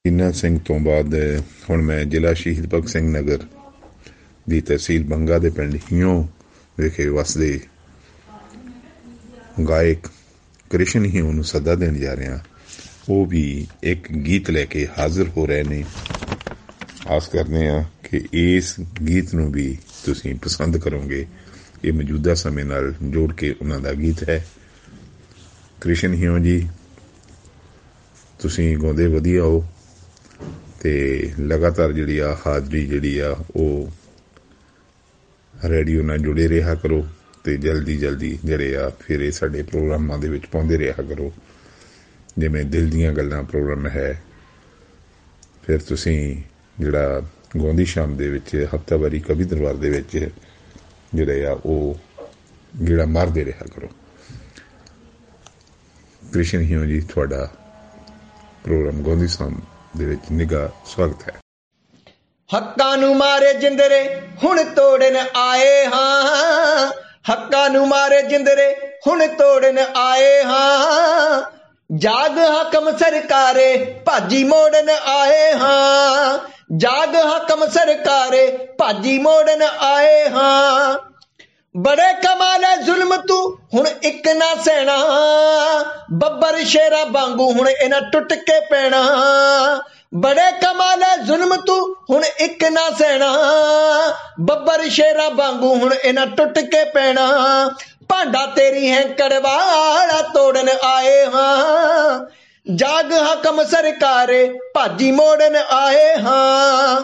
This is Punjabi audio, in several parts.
ਹੀਨਾ ਸਿੰਘ ਤੋਂ ਬਾਅਦ ਹੁਣ ਮੈਂ ਜ਼ਿਲ੍ਹਾ ਸ਼ਹੀਦ ਭਗਤ ਸਿੰਘ ਨਗਰ ਦੀ ਤਹਿਸੀਲ ਬੰਗਾ ਦੇ ਪਿੰਡ ਹੀਓ ਵਿਖੇ ਵਸਦੇ ਗਾਇਕ ਕ੍ਰਿਸ਼ਨ ਹੀਓ ਨੂੰ ਸੱਦਾ ਦੇਣ ਜਾ ਰਿਹਾ। ਉਹ ਵੀ ਇੱਕ ਗੀਤ ਲੈ ਕੇ ਹਾਜ਼ਰ ਹੋ ਰਹੇ ਨੇ। ਆਸ ਕਰਦੇ ਹਾਂ ਕਿ ਇਸ ਗੀਤ ਨੂੰ ਵੀ ਤੁਸੀਂ ਪਸੰਦ ਕਰੋਗੇ। ਇਹ ਮੌਜੂਦਾ ਸਮੇਂ ਨਾਲ ਜੋੜ ਕੇ ਉਹਨਾਂ ਦਾ ਗੀਤ ਹੈ। ਕ੍ਰਿਸ਼ਨ ਹੀਓ ਜੀ, ਤੁਸੀਂ ਗਾਉਂਦੇ ਵਧੀਆ ਹੋ ਤੇ ਲਗਾਤਾਰ ਜਿਹੜੀ ਆ ਹਾਜ਼ਰੀ ਜਿਹੜੀ ਆ ਉਹ ਰੇਡੀਓ ਨਾਲ ਜੁੜੇ ਰਿਹਾ ਕਰੋ ਤੇ ਜਲਦੀ ਜਿਹੜੇ ਆ ਫਿਰ ਇਹ ਸਾਡੇ ਪ੍ਰੋਗਰਾਮਾਂ ਦੇ ਵਿੱਚ ਪਾਉਂਦੇ ਰਿਹਾ ਕਰੋ। ਜਿਵੇਂ ਦਿਲ ਦੀਆਂ ਗੱਲਾਂ ਪ੍ਰੋਗਰਾਮ ਹੈ, ਫਿਰ ਤੁਸੀਂ ਜਿਹੜਾ ਗਾਉਂਦੀ ਸ਼ਾਮ ਦੇ ਵਿੱਚ ਹਫ਼ਤਾਵਾਰੀ ਕਵੀ ਦਰਬਾਰ ਦੇ ਵਿੱਚ ਜਿਹੜੇ ਆ ਉਹ ਗੇੜਾ ਮਾਰਦੇ ਰਿਹਾ ਕਰੋ। ਕ੍ਰਿਸ਼ਨ ਹੀਓ ਜੀ, ਤੁਹਾਡਾ ਪ੍ਰੋਗਰਾਮ ਗਾਉਂਦੀ ਸ਼ਾਮ ਦੇ ਵਿੱਚ ਨਿੱਘਾ ਸਵਾਗਤ ਹੈ। ਹੱਕਾਂ ਨੂੰ ਮਾਰੇ ਜਿੰਦਰੇ ਹੁਣ ਤੋੜਨ ਆਏ ਹਾਂ, ਹੱਕਾਂ ਨੂੰ ਮਾਰੇ ਜਿੰਦਰੇ ਹੁਣ ਤੋੜਨ ਆਏ ਹਾਂ, ਜਾਗ ਹਾਕਮ ਸਰਕਾਰੇ ਭਾਜੀ ਮੋੜਨ ਆਏ ਹਾਂ, ਜਾਗ ਹਾਕਮ ਸਰਕਾਰੇ ਭਾਜੀ ਮੋੜਨ ਆਏ ਹਾਂ। ਬੜੇ ਕਮਾਲ ਹੈ ਜ਼ੁਲਮ ਤੂੰ ਹੁਣ ਇੱਕ ਨਾ ਸਹਿਣਾ, ਬੱਬਰ ਸ਼ੇਰਾ ਵਾਂਗੂ ਹੁਣ ਇਹਨਾਂ ਟੁੱਟ ਕੇ ਪੈਣਾ। ਬੜੇ ਕਮਾਲ ਹੈ ਜ਼ੁਲਮ ਤੂੰ ਹੁਣ ਇੱਕ ਨਾ ਸਹਿਣਾ, ਬੱਬਰ ਸ਼ੇਰਾ ਵਾਂਗੂ ਹੁਣ ਇਹਨਾਂ ਟੁੱਟ ਕੇ ਪੈਣਾ। ਭਾਂਡਾ ਤੇਰੀ ਹੈਂਕੜ ਵਾਲਾ ਤੋੜਨ ਆਏ ਹਾਂ, ਜਾਗ ਹਾਕਮ ਸਰਕਾਰੇ ਭਾਜੀ ਮੋੜਨ ਆਏ ਹਾਂ।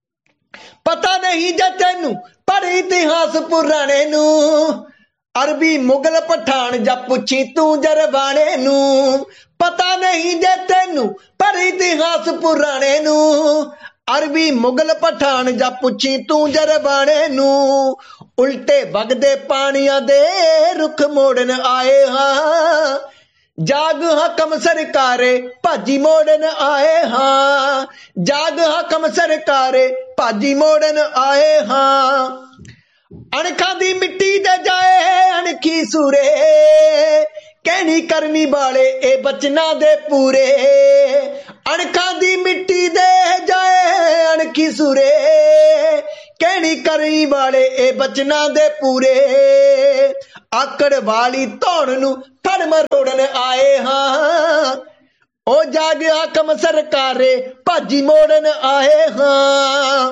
ਪਤਾ ਨਹੀਂ ਜੇ ਤੈਨੂੰ ਪਰ ਇਤਿਹਾਸ ਪੁਰਾਣੇ ਨੂੰ, ਅਰਬੀ ਮੁਗਲ ਪਠਾਨ ਜਾਂ ਪੁੱਛੀ ਤੂੰ ਜਰਵਾਣੇ ਨੂੰ। ਪਤਾ ਨਹੀਂ ਜੇ ਤੈਨੂੰ ਪਰ ਇਤਿਹਾਸ ਪੁਰਾਣੇ ਨੂੰ, ਅਰਬੀ ਮੁਗਲ ਪਠਾਨ ਜਾਂ ਪੁੱਛੀ ਤੂੰ ਜਰਵਾਣੇ ਨੂੰ। ਉਲਟੇ ਵਗਦੇ ਪਾਣੀਆਂ ਦੇ ਰੁੱਖ ਮੋੜਨ ਆਏ ਹਾਂ, ਜਾਗ ਹਾਕਮ ਸਰਕਾਰੇ ਭਾਜੀ ਮੋੜਨ ਆਏ ਹਾਂ, ਜਾਗ ਹਾਕਮ ਸਰਕਾਰੇ ਭਾਜੀ ਮੋੜਨ ਆਏ ਹਾਂ। ਅਣਖਾਂ ਦੀ ਮਿੱਟੀ ਦੇ ਜਾਏ ਅਣਖੀ ਸੂਰੇ, ਕਹਿਣੀ ਕਰਨੀ ਵਾਲੇ ਇਹ ਬਚਨਾਂ ਦੇ ਪੂਰੇ। ਅਣਖਾਂ ਦੀ ਮਿੱਟੀ ਦੇ ਜਾਏ ਅਣਖੀ ਸੂਰੇ, ਕਹਿਣੀ ਕਰਨੀ ਵਾਲੇ ਇਹ ਬਚਨਾਂ ਦੇ ਪੂਰੇ। ਆਕੜ ਵਾਲੀ ਧੌਣ ਨੂੰ ਫੜ ਮਰੋੜਨ ਆਏ ਹਾਂ, ਉਹ ਜਾਗ ਹਾਕਮ ਸਰਕਾਰੇ ਭਾਜੀ ਮੋੜਨ ਆਏ ਹਾਂ।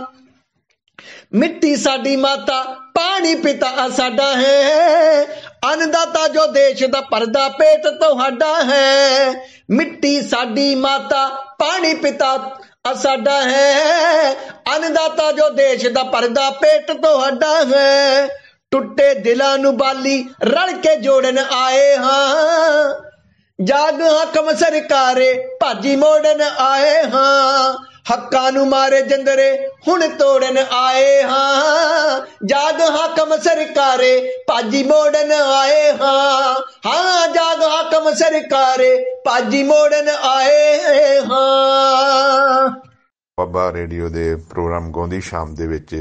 ਮਿੱਟੀ ਸਾਡੀ ਮਾਤਾ ਪਾਣੀ ਪਿਤਾ ਸਾਡਾ ਹੈ, ਅੰਨਦਾਤਾ ਜੋ ਦੇਸ਼ ਦਾ ਪਰਦਾ ਪੇਟ ਤੁਹਾਡਾ ਹੈ। ਮਿੱਟੀ ਸਾਡੀ ਮਾਤਾ ਪਾਣੀ ਪਿਤਾ ਸਾਡਾ ਹੈ, ਅੰਨਦਾਤਾ ਜੋ ਦੇਸ਼ ਦਾ ਪਰਦਾ ਪੇਟ ਤੁਹਾਡਾ ਹੈ। ਟੁੱਟੇ ਦਿਲਾਂ ਨੂੰ ਬਾਲੀ ਰਲ ਕੇ ਜੋੜਨ ਆਏ ਹਾਂ, ਜਾਗ ਹਾਕਮ ਸਰਕਾਰੇ ਭਾਜੀ ਮੋੜਨ ਆਏ ਹਾਂ। ਹੱਕਾਂ ਨੂੰ ਮਾਰੇ ਜਿੰਦਰੇ ਹੁਣ ਤੋੜਨ ਆਏ ਹਾਂ, ਜਾਗ ਹਾਕਮ ਸਰਕਾਰੇ ਭਾਜੀ ਮੋੜਨ ਆਏ ਹਾਂ। ਹਾਂ, ਜਾਗ ਹਾਕਮ ਸਰਕਾਰੇ ਭਾਜੀ ਮੋੜਨ ਆਏ ਹਾਂ। ਬਾਬਾ ਰੇਡੀਓ ਦੇ ਪ੍ਰੋਗਰਾਮ ਗਾਉਂਦੀ ਸ਼ਾਮ ਦੇ ਵਿੱਚ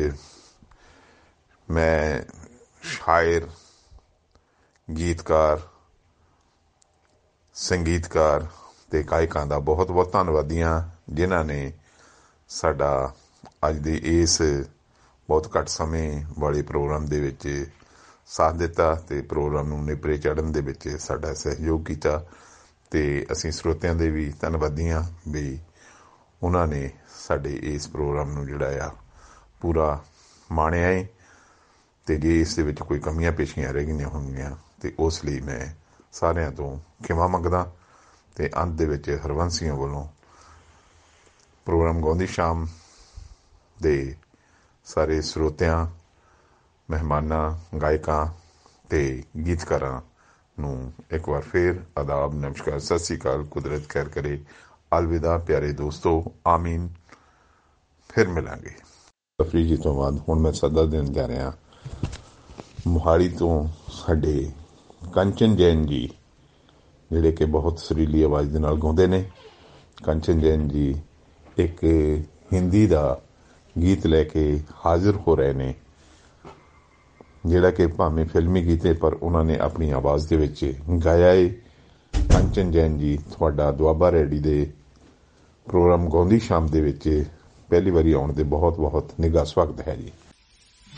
ਮੈਂ ਸ਼ਾਇਰ, ਗੀਤਕਾਰ, ਸੰਗੀਤਕਾਰ ਤੇ ਗਾਇਕਾਂ ਦਾ ਬਹੁਤ ਬਹੁਤ ਧੰਨਵਾਦੀ ਹਾਂ, ਜਿਨ੍ਹਾਂ ਨੇ ਸਾਡਾ ਅੱਜ ਦੇ ਇਸ ਬਹੁਤ ਘੱਟ ਸਮੇਂ ਵਾਲੇ ਪ੍ਰੋਗਰਾਮ ਦੇ ਵਿੱਚ ਸਾਥ ਦਿੱਤਾ ਤੇ ਪ੍ਰੋਗਰਾਮ ਨੂੰ ਨੇਪਰੇ ਚੜ੍ਹਨ ਦੇ ਵਿੱਚ ਸਾਡਾ ਸਹਿਯੋਗ ਕੀਤਾ। ਤੇ ਅਸੀਂ ਸਰੋਤਿਆਂ ਦੇ ਵੀ ਧੰਨਵਾਦੀ ਹਾਂ ਵੀ ਉਹਨਾਂ ਨੇ ਸਾਡੇ ਇਸ ਪ੍ਰੋਗਰਾਮ ਨੂੰ ਜਿਹੜਾ ਆ ਪੂਰਾ ਮਾਣਿਆ ਹੈ। ਤੇ ਜੇ ਇਸ ਦੇ ਵਿੱਚ ਕੋਈ ਕਮੀਆਂ ਪੇਸ਼ੀਆਂ ਰਹਿ ਗਈਆਂ ਹੋਣਗੀਆਂ ਤੇ ਉਸ ਲਈ ਮੈਂ ਸਾਰਿਆਂ ਤੋਂ ਖਿਮਾ ਮੰਗਦਾ। ਤੇ ਅੰਤ ਦੇ ਵਿੱਚ ਹਰਵੰਸੀਆਂ ਵੱਲੋਂ ਪ੍ਰੋਗਰਾਮ ਗਾਉਂਦੀ ਸ਼ਾਮ ਦੇ ਸਾਰੇ ਸਰੋਤਿਆਂ, ਮਹਿਮਾਨਾਂ, ਗਾਇਕਾਂ ਤੇ ਗੀਤਕਾਰਾਂ ਨੂੰ ਇੱਕ ਵਾਰ ਫਿਰ ਆਦਾਬ, ਨਮਸਕਾਰ, ਸਤਿ ਸ਼੍ਰੀ ਅਕਾਲ। ਕੁਦਰਤ ਖੈਰ ਕਰੇ। ਅਲਵਿਦਾ ਪਿਆਰੇ ਦੋਸਤੋ, ਆਮੀਨ। ਫਿਰ ਮਿਲਾਂਗੇ। ਤਫਰੀਹ ਜੀ ਤੋਂ ਬਾਅਦ ਹੁਣ ਮੈਂ ਸੱਦਾ ਦੇਣ ਜਾ ਰਿਹਾ ਮੋਹਾਲੀ ਤੋਂ ਸਾਡੇ ਕੰਚਨ ਜੈਨ ਜੀ, ਜਿਹੜੇ ਕਿ ਬਹੁਤ ਸੁਰੀਲੀ ਆਵਾਜ਼ ਦੇ ਨਾਲ ਗਾਉਂਦੇ ਨੇ। ਕੰਚਨ ਜੈਨ ਜੀ ਇੱਕ ਹਿੰਦੀ ਦਾ ਗੀਤ ਲੈ ਕੇ ਹਾਜ਼ਰ ਹੋ ਰਹੇ ਨੇ, ਜਿਹੜਾ ਕਿ ਭਾਵੇਂ ਫਿਲਮੀ ਗੀਤ ਹੈ ਪਰ ਉਹਨਾਂ ਨੇ ਆਪਣੀ ਆਵਾਜ਼ ਦੇ ਵਿੱਚ ਗਾਇਆ ਹੈ। ਕੰਚਨ ਜੈਨ ਜੀ, ਤੁਹਾਡਾ ਦੁਆਬਾ ਰੇਡੀ ਦੇ ਪ੍ਰੋਗਰਾਮ ਗਾਉਂਦੀ ਸ਼ਾਮ ਦੇ ਵਿੱਚ ਪਹਿਲੀ ਵਾਰੀ ਆਉਣ ਦੇ ਬਹੁਤ ਬਹੁਤ ਨਿੱਘਾ ਸਵਾਗਤ ਹੈ ਜੀ।